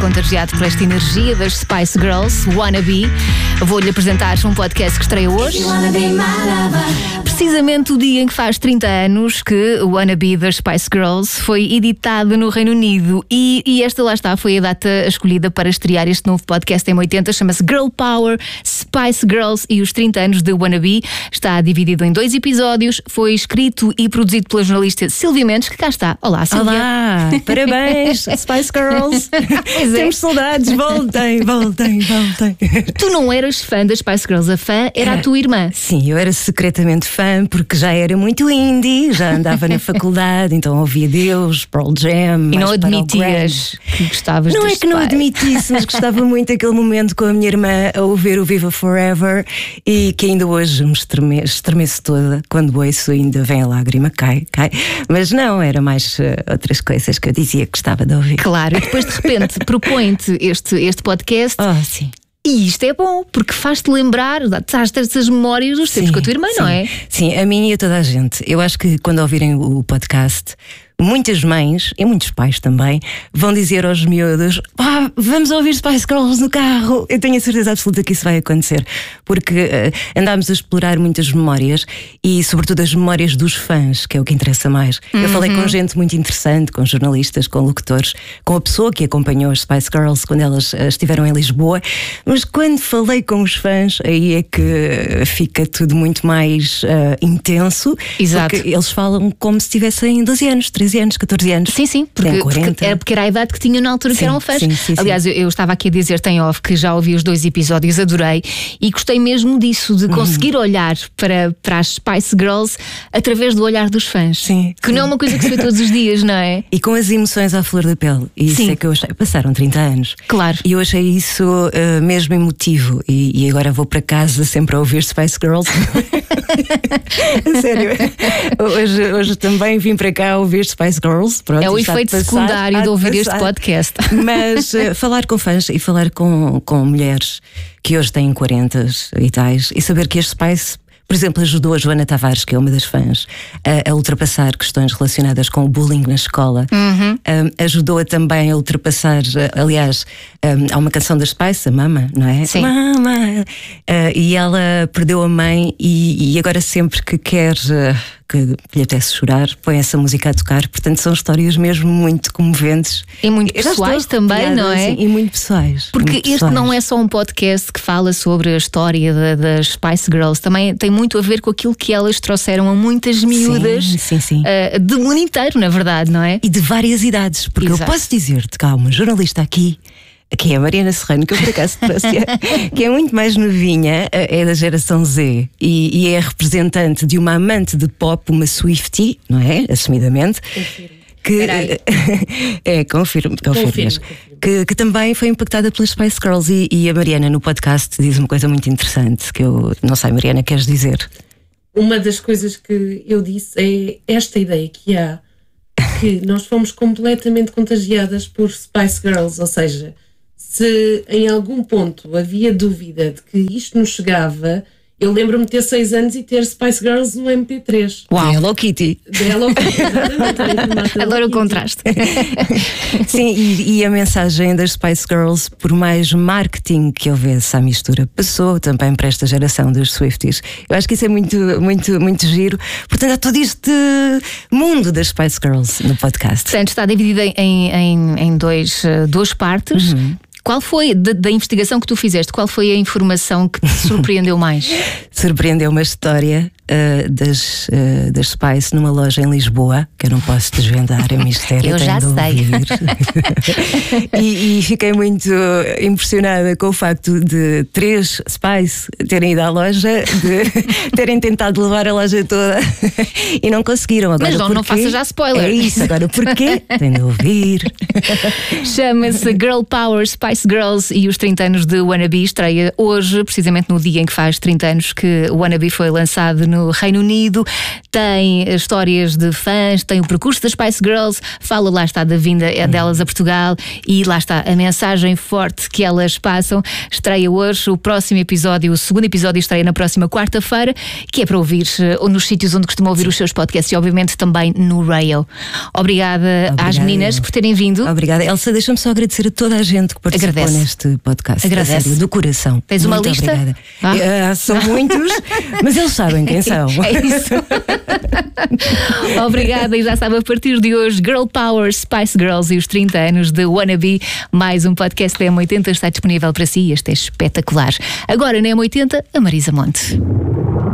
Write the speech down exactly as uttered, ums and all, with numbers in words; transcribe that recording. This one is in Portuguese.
contagiado por esta energia das Spice Girls, Wannabe. Vou-lhe apresentar um podcast que estreia hoje. Precisamente o dia em que faz trinta anos que o Wannabe das Spice Girls foi editado no Reino Unido. E, e esta, lá está, foi a data escolhida para estrear este novo podcast em oitenta. Chama-se Girl Power, Spice Girls e os trinta anos de Wannabe. Está dividido em dois episódios. Foi escrito e produzido pela jornalista Silvia Mendes, que cá está. Olá, Silvia. Olá, parabéns, Spice Girls. É. Temos saudades, voltem, voltem, voltem. Tu não eras fã das Spice Girls, a fã era a tua irmã. Sim, eu era secretamente fã porque já era muito indie, já andava na faculdade, então ouvia Deus, Pearl Jam. E não admitias que gostavas Não dos é que não Spice. admitisse, mas gostava muito daquele momento com a minha irmã a ouvir o Viva Forever e que ainda hoje me estreme, estremece toda. Quando ouço ainda vem a lágrima, cai, cai. Mas não, era mais uh, outras coisas que eu dizia que gostava de ouvir. Claro, e depois de repente propõe-te este, este podcast. Oh, sim. E isto é bom, porque faz-te lembrar, dá-te essas memórias dos tempos com a tua irmã, sim, não é? Sim, a mim e a toda a gente. Eu acho que quando ouvirem o podcast, muitas mães e muitos pais também vão dizer aos miúdos: pá, vamos ouvir Spice Girls no carro. Eu tenho a certeza absoluta que isso vai acontecer, porque uh, andámos a explorar muitas memórias e sobretudo as memórias dos fãs, que é o que interessa mais. Uhum. Eu falei com gente muito interessante, com jornalistas, com locutores, com a pessoa que acompanhou as Spice Girls quando elas uh, estiveram em Lisboa. Mas quando falei com os fãs, aí é que fica tudo muito mais uh, intenso. Exato. Porque eles falam como se tivessem doze anos, treze anos, catorze anos. Sim, sim, porque, porque, era, porque era a idade que tinham na altura sim, que eram fãs. Sim, sim, Aliás, eu, eu estava aqui a dizer, tem off, que já ouvi os dois episódios, adorei, e gostei mesmo disso, de conseguir uhum. olhar para, para as Spice Girls através do olhar dos fãs. Sim, que sim. não é uma coisa que se vê todos os dias, não é? E com as emoções à flor da pele. E isso sim. é que eu achei. Passaram trinta anos. Claro. E eu achei isso uh, mesmo emotivo. E, e agora vou para casa sempre a ouvir Spice Girls. Sério. Hoje, hoje também vim para cá a ouvir Spice Girls. Pronto, é o efeito passar, secundário de ouvir passar. este podcast. Mas uh, falar com fãs e falar com, com mulheres que hoje têm quarenta e tais, e saber que as Spice, por exemplo, ajudou a Joana Tavares, que é uma das fãs, a, a ultrapassar questões relacionadas com o bullying na escola. Uhum. Um, ajudou-a também a ultrapassar, aliás, um, há uma canção das Spice, a Mama, não é? Sim. Mama! Uh, e ela perdeu a mãe e, e agora sempre que quer, uh, que lhe apetece chorar, põe essa música a tocar. Portanto, são histórias mesmo muito comoventes. E muito pessoais também, não é? Sim, e muito pessoais. Porque muito este pessoais. não é só um podcast que fala sobre a história da, das Spice Girls, também tem muito a ver com aquilo que elas trouxeram a muitas miúdas, sim, sim, sim. Uh, de mundo inteiro, na verdade, não é? E de várias idades, porque Exato. Eu posso dizer-te que há uma jornalista aqui, que é a Mariana Serrano, que eu por acaso trouxe, que é muito mais novinha, é da geração Z e, e é representante de uma amante de pop, uma Swiftie, não é? Assumidamente. Confirmo. Que, é, confirmo, confirmas. Que, que também foi impactada pelas Spice Girls. E, e a Mariana no podcast diz uma coisa muito interessante que eu não sei, Mariana, queres dizer? Uma das coisas que eu disse é esta ideia que há, que nós fomos completamente contagiadas por Spice Girls, ou seja, se em algum ponto havia dúvida de que isto nos chegava, eu lembro-me de ter seis anos e ter Spice Girls no M P três. Uau. Hello Kitty. De Hello Kitty. Adoro o contraste. Sim, e, e a mensagem das Spice Girls, por mais marketing que houvesse à mistura, passou também para esta geração dos Swifties. Eu acho que isso é muito, muito, muito giro. Portanto, há todo este mundo das Spice Girls no podcast. Portanto, está dividido em, em, em dois, duas partes. Uhum. Qual foi, da, da investigação que tu fizeste, qual foi a informação que te surpreendeu mais? Surpreendeu uma história uh, das, uh, das Spice numa loja em Lisboa, que eu não posso desvendar, é um mistério. Eu já sei. e, e fiquei muito impressionada com o facto de três Spice terem ido à loja, de terem tentado levar a loja toda e não conseguiram. Agora, mas não, não faça já spoiler. É isso, agora porquê? Tem de ouvir. Chama-se Girl Power, Spice Girls e os trinta anos de Wannabe. Estreia hoje, precisamente no dia em que faz trinta anos que o Wannabe foi lançado no no Reino Unido, tem histórias de fãs, tem o percurso das Spice Girls, fala lá está da vinda delas a Portugal e lá está a mensagem forte que elas passam. Estreia hoje o próximo episódio, o segundo episódio estreia na próxima quarta-feira, que é para ouvir uh, nos sítios onde costumam ouvir os seus podcasts e obviamente também no Rail. Obrigada, Obrigada às meninas por terem vindo. Obrigada. Elsa, deixa-me só agradecer a toda a gente que participou Agradece. neste podcast. Agradece. Sério, do coração. Tens uma Muito lista? Obrigada. Ah. Uh, são muitos, mas eles sabem quem são. É isso. Obrigada, e já sabe, a partir de hoje, Girl Power, Spice Girls e os trinta anos de Wannabe, mais um podcast da M oitenta está disponível para si. Este é espetacular. Agora na M oitenta, a Marisa Monte.